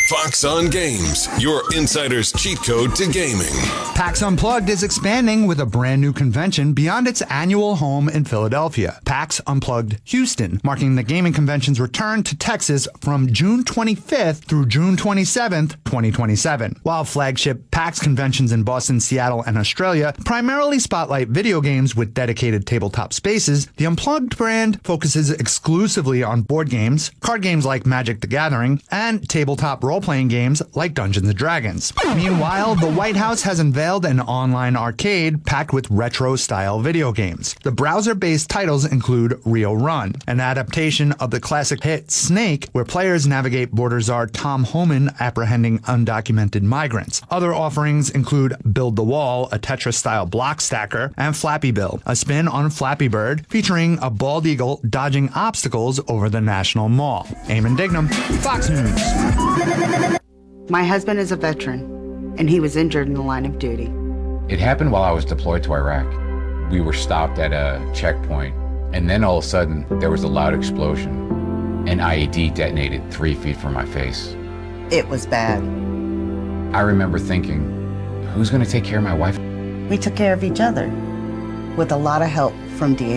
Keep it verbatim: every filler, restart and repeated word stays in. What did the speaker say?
Fox on Games, your insider's cheat code to gaming. PAX Unplugged is expanding with a brand new convention beyond its annual home in Philadelphia, PAX Unplugged Houston, marking the gaming convention's return to Texas from June twenty-fifth through June twenty-seventh, twenty twenty-seven. While flagship PAX conventions in Boston, Seattle, and Australia primarily spotlight video games with dedicated tabletop spaces, the Unplugged brand focuses exclusively on board games, card games like Magic the Gathering, and tabletop role-playing games like Dungeons and Dragons. Meanwhile, the White House has unveiled an online arcade packed with retro-style video games. The browser-based titles include Rio Run, an adaptation of the classic hit Snake, where players navigate border czar Tom Homan apprehending undocumented migrants. Other offerings include Build the Wall, a Tetris-style block stacker, and Flappy Bill, a spin on Flappy Bird featuring a bald eagle dodging obstacles over the National Mall. Eamon Dignam, Fox News. My husband is a veteran, and he was injured in the line of duty. It happened while I was deployed to Iraq. We were stopped at a checkpoint, and then all of a sudden, there was a loud explosion. An I E D detonated three feet from my face. It was bad. I remember thinking, who's gonna take care of my wife? We took care of each other with a lot of help from D A